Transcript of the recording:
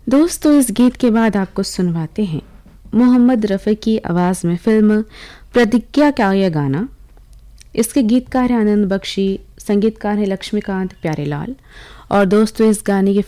दोस्तों, इस गीत के बाद आपको सुनवाते हैं मोहम्मद रफ़ी की आवाज़ में फिल्म प्रतिज्ञा का यह गाना। इसके गीतकार हैं आनंद बख्शी, संगीतकार हैं लक्ष्मीकांत प्यारेलाल। और दोस्तों, इस गाने की